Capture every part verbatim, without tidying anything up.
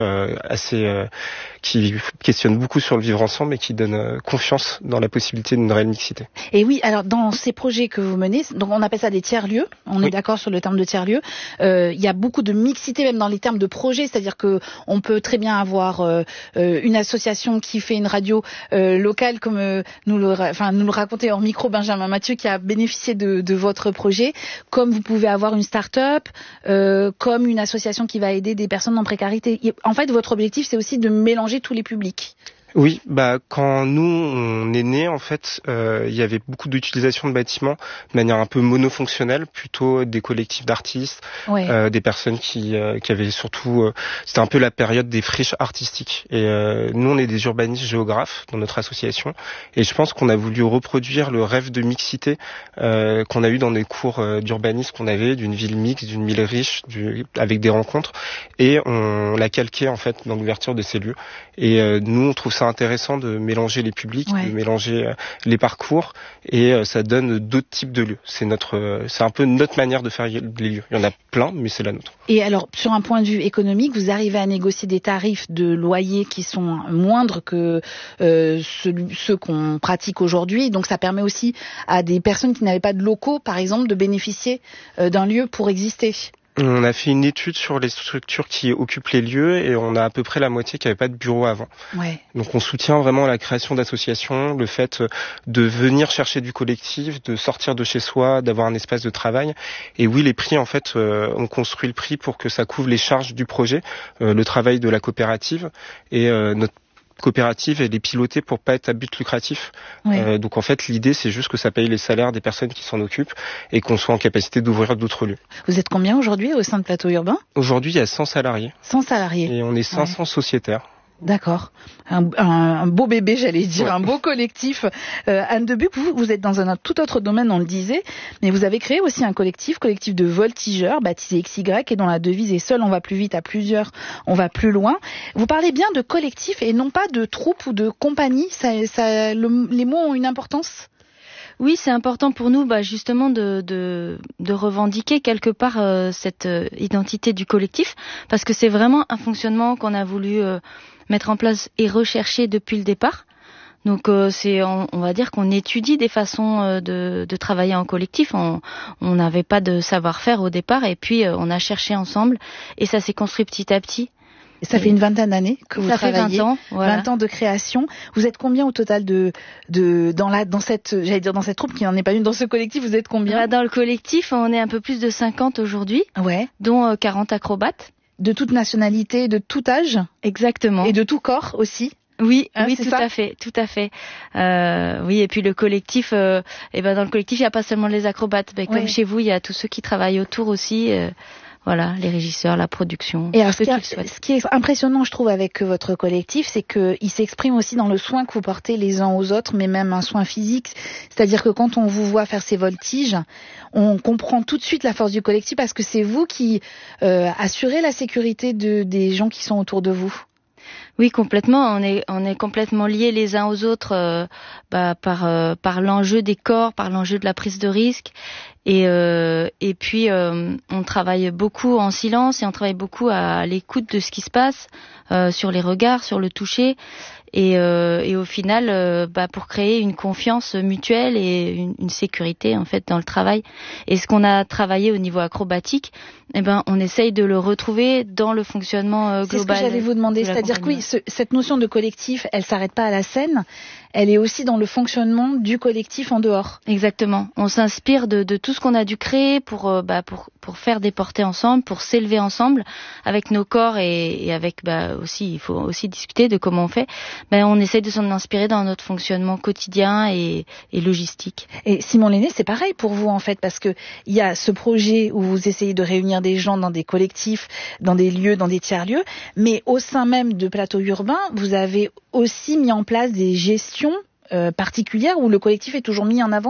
euh, assez euh, qui questionne beaucoup sur le vivre ensemble et qui donne euh, confiance dans la possibilité d'une réelle mixité. Et oui, alors dans ces projets que vous menez, donc on appelle ça des tiers-lieux, on oui. est d'accord sur le terme de tiers-lieux, euh, il y a beaucoup de mixité même dans les termes de projet, c'est-à-dire que on peut très bien avoir euh, une association qui fait une radio euh, locale, comme euh, nous, le, enfin, nous le racontait hors micro Benjamin Mathieu, qui a bénéficié de, de votre projet, comme vous pouvez avoir une start-up, euh, comme une association qui va aider des personnes en précarité. En fait, votre objectif, c'est aussi de mélanger tous les publics. Oui, bah quand nous on est né en fait, euh, il y avait beaucoup d'utilisation de bâtiments de manière un peu monofonctionnelle, plutôt des collectifs d'artistes, ouais. euh, des personnes qui euh, qui avaient surtout, euh, c'était un peu la période des friches artistiques. Et euh, nous on est des urbanistes géographes dans notre association, et je pense qu'on a voulu reproduire le rêve de mixité euh, qu'on a eu dans les cours euh, d'urbanisme qu'on avait, d'une ville mixte, d'une ville riche, du, avec des rencontres, et on l'a calqué en fait dans l'ouverture de ces lieux. Et euh, nous on trouve ça intéressant de mélanger les publics, ouais. de mélanger euh, les parcours, et euh, ça donne d'autres types de lieux. C'est notre, euh, c'est un peu notre manière de faire les lieux. Il y en a plein, mais c'est la nôtre. Et alors, sur un point de vue économique, vous arrivez à négocier des tarifs de loyer qui sont moindres que euh, ceux, ceux qu'on pratique aujourd'hui. Donc, ça permet aussi à des personnes qui n'avaient pas de locaux, par exemple, de bénéficier euh, d'un lieu pour exister. On a fait une étude sur les structures qui occupent les lieux et on a à peu près la moitié qui n'avait pas de bureau avant. Ouais. Donc on soutient vraiment la création d'associations, le fait de venir chercher du collectif, de sortir de chez soi, d'avoir un espace de travail. Et oui, les prix, en fait, euh, on construit le prix pour que ça couvre les charges du projet, euh, le travail de la coopérative et euh, notre coopérative, elle est pilotée pour pas être à but lucratif. Oui. Euh, donc en fait, l'idée, c'est juste que ça paye les salaires des personnes qui s'en occupent et qu'on soit en capacité d'ouvrir d'autres lieux. Vous êtes combien aujourd'hui au sein de Plateau Urbain ? Aujourd'hui, il y a cent salariés. cent salariés. Et on est cinq cents ouais. sociétaires. D'accord. Un, un, un beau bébé, j'allais dire, ouais. un beau collectif. Euh, Anne Debuc, vous, vous êtes dans un tout autre domaine, on le disait, mais vous avez créé aussi un collectif, collectif de voltigeurs, baptisé X Y, et dont la devise est « Seul on va plus vite, à plusieurs on va plus loin ». Vous parlez bien de collectif et non pas de troupe ou de compagnie. Ça, ça, le, les mots ont une importance ? Oui, c'est important pour nous, bah, justement, de, de, de revendiquer quelque part euh, cette euh, identité du collectif, parce que c'est vraiment un fonctionnement qu'on a voulu euh, mettre en place et rechercher depuis le départ. Donc, euh, c'est, on, on va dire qu'on étudie des façons euh, de, de travailler en collectif. On n'avait pas de savoir-faire au départ, et puis euh, on a cherché ensemble, et ça s'est construit petit à petit. Et ça fait une vingtaine d'années que vous ça travaillez. Ça fait vingt ans, voilà. vingt ans de création. Vous êtes combien au total de, de, dans la, dans cette, j'allais dire dans cette troupe qui n'en est pas une, dans ce collectif, vous êtes combien? Dans le collectif, on est un peu plus de cinquante aujourd'hui. Ouais. Dont euh, quarante acrobates. De toute nationalité, de tout âge? Exactement. Et de tout corps aussi? Oui, hein, oui, tout ça à fait, tout à fait. Euh, oui, et puis le collectif, euh, et ben dans le collectif, il n'y a pas seulement les acrobates, mais comme ouais. chez vous, il y a tous ceux qui travaillent autour aussi. Euh, Voilà, les régisseurs, la production. Et alors, ce qui, est, ce qui est impressionnant, je trouve, avec votre collectif, c'est qu'il s'exprime aussi dans le soin que vous portez les uns aux autres, mais même un soin physique. C'est-à-dire que quand on vous voit faire ces voltiges, on comprend tout de suite la force du collectif parce que c'est vous qui euh, assurez la sécurité de, des gens qui sont autour de vous. Oui, complètement. On est on est complètement liés les uns aux autres euh, bah, par euh, par l'enjeu des corps, par l'enjeu de la prise de risque. Et euh, et puis euh, on travaille beaucoup en silence et on travaille beaucoup à l'écoute de ce qui se passe, euh, sur les regards, sur le toucher. Et, euh, et au final, euh, bah, pour créer une confiance mutuelle et une, une sécurité en fait dans le travail. Et ce qu'on a travaillé au niveau acrobatique, eh ben, on essaye de le retrouver dans le fonctionnement euh, global. C'est ce que j'allais vous demander, c'est-à-dire que oui, ce, cette notion de collectif, elle s'arrête pas à la scène, elle est aussi dans le fonctionnement du collectif en dehors. Exactement. On s'inspire de, de tout ce qu'on a dû créer pour, euh, bah, pour, pour faire des portées ensemble, pour s'élever ensemble avec nos corps et, et avec bah, aussi, il faut aussi discuter de comment on fait. Ben, on essaie de s'en inspirer dans notre fonctionnement quotidien et, et logistique. Et Simon Lenné, c'est pareil pour vous en fait, parce que il y a ce projet où vous essayez de réunir des gens dans des collectifs, dans des lieux, dans des tiers-lieux, mais au sein même de Plateau Urbain, vous avez aussi mis en place des gestions euh, particulières où le collectif est toujours mis en avant?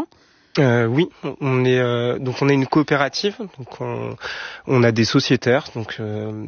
Euh, oui, on est euh, donc on est une coopérative, donc on, on a des sociétaires. Donc euh,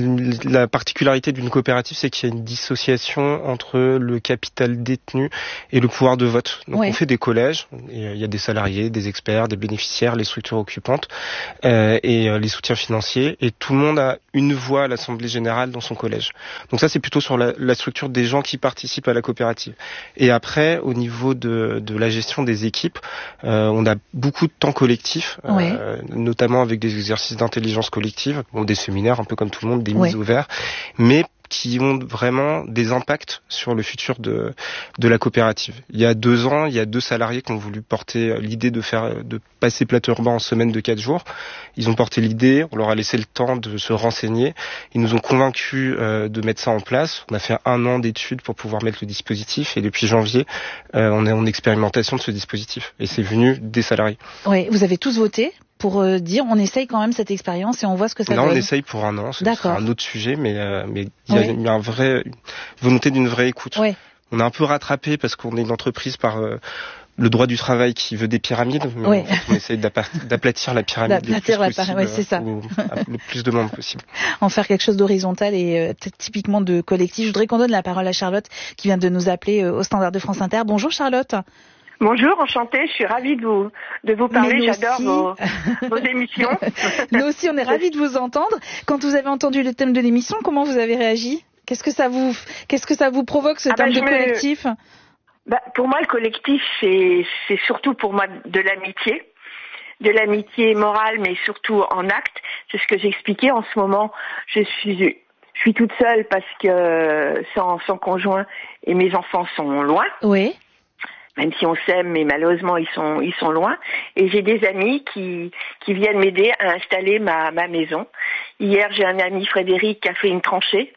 la particularité d'une coopérative, c'est qu'il y a une dissociation entre le capital détenu et le pouvoir de vote. Donc ouais. on fait des collèges, et il y a des salariés, des experts, des bénéficiaires, les structures occupantes euh, et euh, les soutiens financiers, et tout le monde a une voix à l'Assemblée générale dans son collège. Donc ça, c'est plutôt sur la, la structure des gens qui participent à la coopérative. Et après, au niveau de, de la gestion des équipes, Euh, on a beaucoup de temps collectif, euh, oui. notamment avec des exercices d'intelligence collective, bon, des séminaires un peu comme tout le monde, des mises oui. au vert, mais qui ont vraiment des impacts sur le futur de de la coopérative. Il y a deux ans, il y a deux salariés qui ont voulu porter l'idée de faire de passer Plateau Urbain en semaine de quatre jours. Ils ont porté l'idée, on leur a laissé le temps de se renseigner. Ils nous ont convaincus euh, de mettre ça en place. On a fait un an d'études pour pouvoir mettre le dispositif, et depuis janvier, euh, on est en expérimentation de ce dispositif. Et c'est venu des salariés. Oui, vous avez tous voté pour euh, dire on essaye quand même cette expérience et on voit ce que ça non, donne. Non, on essaye pour un an, c'est, c'est un autre sujet, mais euh, mais il y a, oui. il y a un vrai une volonté d'une vraie écoute. Oui. On a un peu rattrapé parce qu'on est une entreprise par euh, le droit du travail qui veut des pyramides, mais oui. en fait, on essaye d'aplatir la pyramide le plus la possible, ouais, c'est ça. Au, le plus de monde possible. En faire quelque chose d'horizontal et euh, typiquement de collectif. Je voudrais qu'on donne la parole à Charlotte qui vient de nous appeler euh, au standard de France Inter. Bonjour Charlotte. Bonjour, enchantée, je suis ravie de vous, de vous parler, j'adore vos, vos émissions. Nous aussi, on est ravis de vous entendre. Quand vous avez entendu le thème de l'émission, comment vous avez réagi ? Qu'est-ce que ça vous, qu'est-ce que ça vous provoque, ce ah thème bah, de me... collectif ? bah, Pour moi, le collectif, c'est, c'est surtout pour moi de l'amitié. De l'amitié morale, mais surtout en acte. C'est ce que j'expliquais en ce moment. Je suis... Je suis toute seule parce que sans, sans conjoint et mes enfants sont loin. Oui. Même si on s'aime, mais malheureusement ils sont ils sont loin. Et j'ai des amis qui qui viennent m'aider à installer ma ma maison. Hier, j'ai un ami Frédéric qui a fait une tranchée.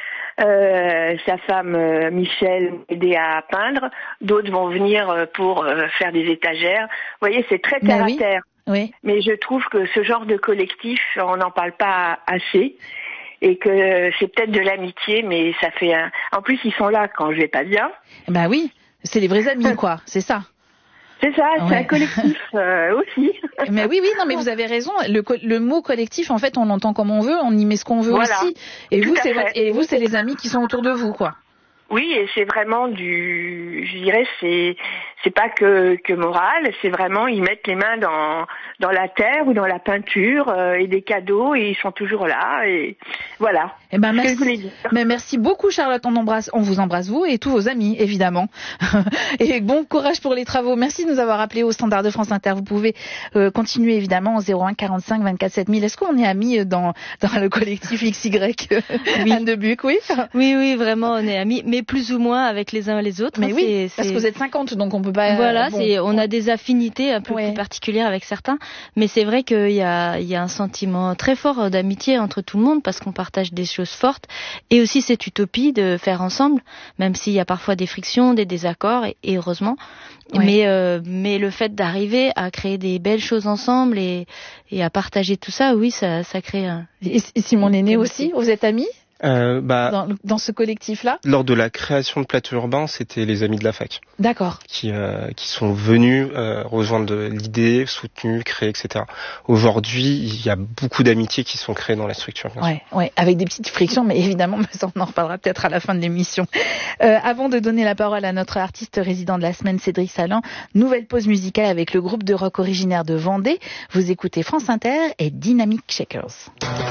Euh, sa femme euh, Michel m'a aidé à peindre. D'autres vont venir euh, pour euh, faire des étagères. Vous voyez, c'est très terre oui. à terre. Oui. Mais je trouve que ce genre de collectif, on n'en parle pas assez. Et que c'est peut-être de l'amitié, mais ça fait un... En plus, ils sont là quand je vais pas bien. Bah oui. C'est les vrais amis, quoi, c'est ça. C'est ça, c'est ouais. un collectif euh, aussi. Mais oui, oui, non, mais vous avez raison. Le, le mot collectif, en fait, on l'entend comme on veut, on y met ce qu'on veut voilà. aussi. Et Tout vous, c'est votre, et vous, c'est les amis qui sont autour de vous, quoi. Oui, et c'est vraiment du, je dirais, c'est c'est pas que que moral, c'est vraiment ils mettent les mains dans dans la terre ou dans la peinture euh, et des cadeaux et ils sont toujours là et voilà. Eh ben merci. Mais merci beaucoup Charlotte, on embrasse, on vous embrasse vous et tous vos amis évidemment. Et bon courage pour les travaux. Merci de nous avoir appelés au standard de France Inter. Vous pouvez euh, continuer évidemment au zéro un quarante-cinq vingt-quatre sept mille. Est-ce qu'on est amis dans dans le collectif X Y oui. Anne de Buc, oui. Oui oui, vraiment on est amis, mais plus ou moins avec les uns et les autres. Mais hein, oui, c'est, parce c'est... que vous êtes cinquante, donc on peut pas... Voilà, bon, c'est, on bon. a des affinités un peu ouais. plus particulières avec certains, mais c'est vrai qu'il y a, il y a un sentiment très fort d'amitié entre tout le monde, parce qu'on partage des choses fortes, et aussi cette utopie de faire ensemble, même s'il y a parfois des frictions, des désaccords, et, et heureusement, ouais. mais, euh, mais le fait d'arriver à créer des belles choses ensemble et, et à partager tout ça, oui, ça, ça crée un... Et, et Simon Lenné aussi, vous êtes amis ? Euh, bah, dans, dans ce collectif-là. Lors de la création de Plateau Urbain, c'était les amis de la fac. D'accord. Qui, euh, qui sont venus euh, rejoindre l'idée, soutenus, créer, et cetera. Aujourd'hui, il y a beaucoup d'amitiés qui sont créées dans la structure. Bien ouais, sûr. ouais, avec des petites frictions, mais évidemment, ça, on en reparlera peut-être à la fin de l'émission. Euh, avant de donner la parole à notre artiste résident de la semaine, Cédric Salan, nouvelle pause musicale avec le groupe de rock originaire de Vendée. Vous écoutez France Inter et Dynamic Shakers.